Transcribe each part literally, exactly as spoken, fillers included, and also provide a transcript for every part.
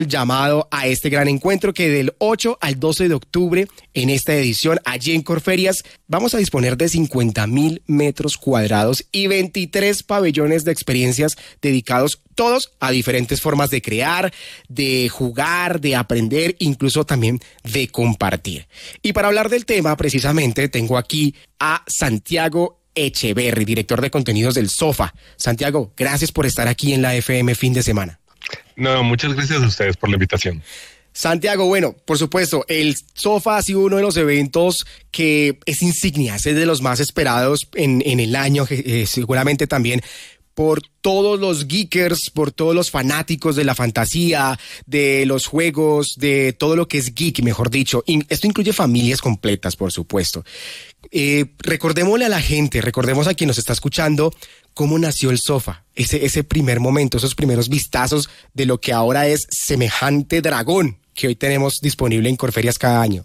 llamado a este gran encuentro que del ocho al doce de octubre en esta edición allí en Corferias vamos a disponer de cincuenta mil metros cuadrados y veintitrés pabellones de experiencias dedicados todos a diferentes formas de crear, de jugar, de aprender, incluso también de compartir. Y para hablar del tema precisamente tengo aquí a Santiago Echeverry, director de contenidos del SOFA. Santiago, gracias por estar aquí en la F M fin de semana. No, muchas gracias a ustedes por la invitación. Santiago, bueno, por supuesto, el SOFA ha sido uno de los eventos que es insignia, es de los más esperados en, en el año, eh, seguramente también por todos los geekers, por todos los fanáticos de la fantasía, de los juegos, de todo lo que es geek, mejor dicho. Y esto incluye familias completas, por supuesto. Eh, recordémosle a la gente, recordemos a quien nos está escuchando, cómo nació el SOFA, ese, ese primer momento, esos primeros vistazos de lo que ahora es semejante dragón que hoy tenemos disponible en Corferias cada año.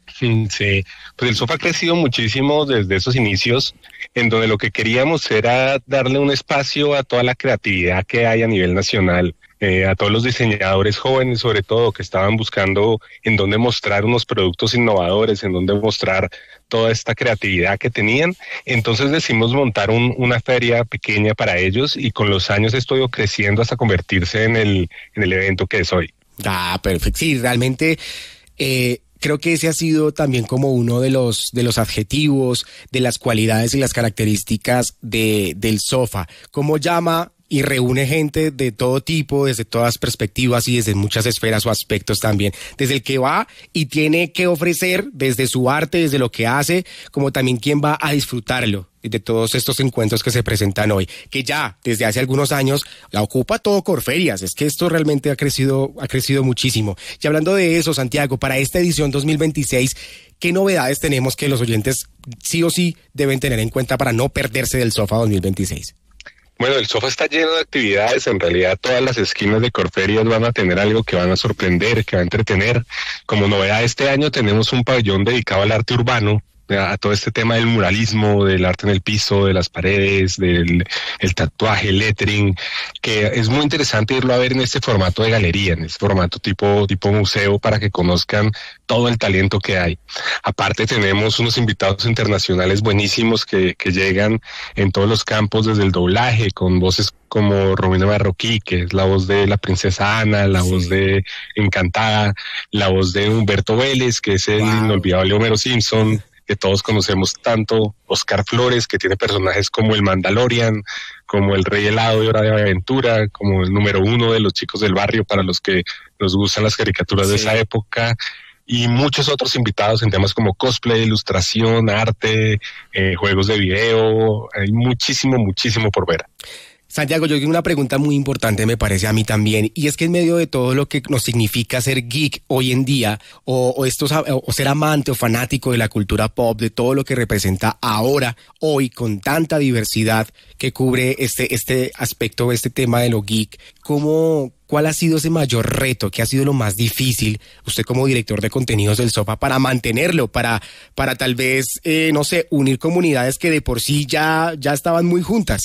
Sí, pues el SOFA ha crecido muchísimo desde esos inicios, en donde lo que queríamos era darle un espacio a toda la creatividad que hay a nivel nacional, eh, a todos los diseñadores jóvenes sobre todo, que estaban buscando en dónde mostrar unos productos innovadores, en dónde mostrar toda esta creatividad que tenían. Entonces decidimos montar un, una feria pequeña para ellos y con los años esto ha ido creciendo hasta convertirse en el, en el evento que es hoy. Ah, perfecto. Sí, realmente eh, creo que ese ha sido también como uno de los, de los adjetivos, de las cualidades y las características de, del SOFA. ¿Cómo llama y reúne gente de todo tipo, desde todas perspectivas y desde muchas esferas o aspectos también? Desde el que va y tiene que ofrecer, desde su arte, desde lo que hace, como también quien va a disfrutarlo de todos estos encuentros que se presentan hoy, que ya desde hace algunos años la ocupa todo Corferias. Es que esto realmente ha crecido, ha crecido muchísimo. Y hablando de eso, Santiago, para esta edición dos mil veintiséis, ¿qué novedades tenemos que los oyentes sí o sí deben tener en cuenta para no perderse del SOFA dos mil veintiséis? Bueno, el SOFA está lleno de actividades. En realidad todas las esquinas de Corferias van a tener algo que van a sorprender, que va a entretener. Como novedad este año tenemos un pabellón dedicado al arte urbano, a todo este tema del muralismo, del arte en el piso, de las paredes, del el tatuaje, el lettering, que es muy interesante irlo a ver en este formato de galería, en este formato tipo, tipo museo, para que conozcan todo el talento que hay. Aparte tenemos unos invitados internacionales buenísimos que, que llegan en todos los campos, desde el doblaje, con voces como Romina Marroquí, que es la voz de la princesa Ana, la sí. voz de Encantada, la voz de Humberto Vélez, que es el wow. inolvidable Homero Simpson, que todos conocemos tanto, Oscar Flores, que tiene personajes como el Mandalorian, como el Rey Helado de Hora de Aventura, como el número uno de los chicos del barrio para los que nos gustan las caricaturas sí. de esa época, y muchos otros invitados en temas como cosplay, ilustración, arte, eh, juegos de video. Hay muchísimo, muchísimo por ver. Santiago, yo tengo una pregunta muy importante, me parece a mí también, y es que en medio de todo lo que nos significa ser geek hoy en día, o, o, estos, o ser amante o fanático de la cultura pop, de todo lo que representa ahora, hoy, con tanta diversidad que cubre este, este aspecto, este tema de lo geek, ¿cómo, cuál ha sido ese mayor reto? ¿Qué ha sido lo más difícil, usted como director de contenidos del SOFA, para mantenerlo, para, para tal vez, eh, no sé, unir comunidades que de por sí ya, ya estaban muy juntas?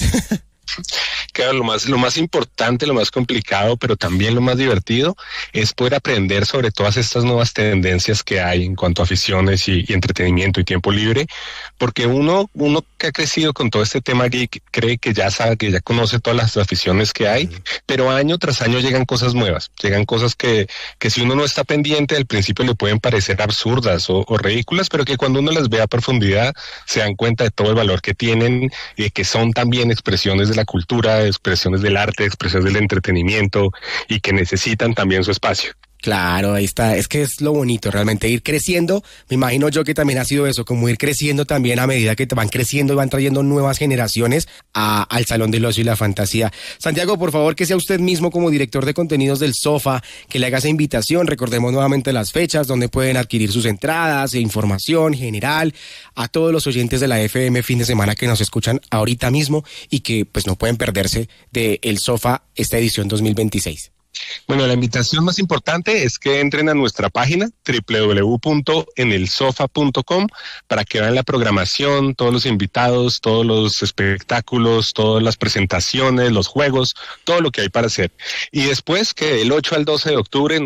Claro, lo más, lo más importante, lo más complicado, pero también lo más divertido es poder aprender sobre todas estas nuevas tendencias que hay en cuanto a aficiones y, y entretenimiento y tiempo libre, porque uno, uno que ha crecido con todo este tema geek cree que ya sabe, que ya conoce todas las aficiones que hay, pero año tras año llegan cosas nuevas, llegan cosas que, que si uno no está pendiente al principio le pueden parecer absurdas o, o ridículas, pero que cuando uno las ve a profundidad se dan cuenta de todo el valor que tienen y que son también expresiones de la cultura, expresiones del arte, expresiones del entretenimiento y que necesitan también su espacio. Claro, ahí está, es que es lo bonito, realmente ir creciendo. Me imagino yo que también ha sido eso, como ir creciendo también a medida que te van creciendo y van trayendo nuevas generaciones a, al Salón del Ocio y la Fantasía. Santiago, por favor, que sea usted mismo como director de contenidos del SOFA, que le haga esa invitación. Recordemos nuevamente las fechas donde pueden adquirir sus entradas e información general a todos los oyentes de la F M fin de semana que nos escuchan ahorita mismo y que pues no pueden perderse de el SOFA esta edición dos mil veintiséis. Bueno, la invitación más importante es que entren a nuestra página doble u doble u doble u punto en el sofa punto com para que vean la programación, todos los invitados, todos los espectáculos, todas las presentaciones, los juegos, todo lo que hay para hacer. Y después que del ocho al doce de octubre